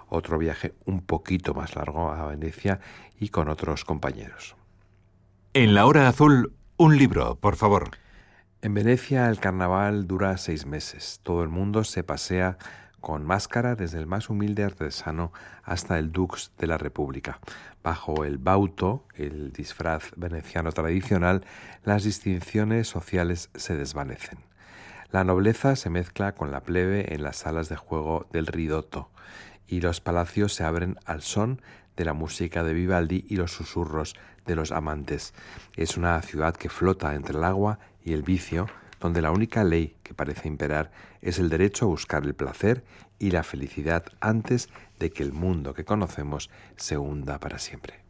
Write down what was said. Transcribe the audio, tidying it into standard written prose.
otro viaje un poquito más largo a Venecia y con otros compañeros. En la hora azul, un libro, por favor. En Venecia el carnaval dura 6 meses. Todo el mundo se pasea con máscara, desde el más humilde artesano hasta el dux de la República. Bajo el bauto, el disfraz veneciano tradicional, las distinciones sociales se desvanecen. La nobleza se mezcla con la plebe en las salas de juego del Ridotto y los palacios se abren al son de la música de Vivaldi y los susurros de los amantes. Es una ciudad que flota entre el agua y el vicio, donde la única ley que parece imperar es el derecho a buscar el placer y la felicidad antes de que el mundo que conocemos se hunda para siempre.